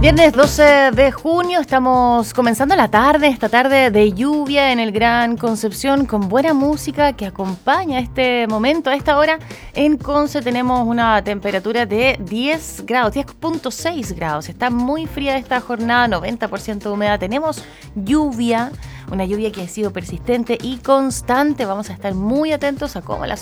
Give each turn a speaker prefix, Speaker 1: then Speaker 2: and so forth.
Speaker 1: Viernes 12 de junio, estamos comenzando la tarde, esta tarde de lluvia en el Gran Concepción, con buena música que acompaña este momento. A esta hora en Conce tenemos una temperatura de 10 grados, 10.6 grados. Está muy fría esta jornada, 90% de humedad. Tenemos lluvia, una lluvia que ha sido persistente y constante. Vamos a estar muy atentos a cómo la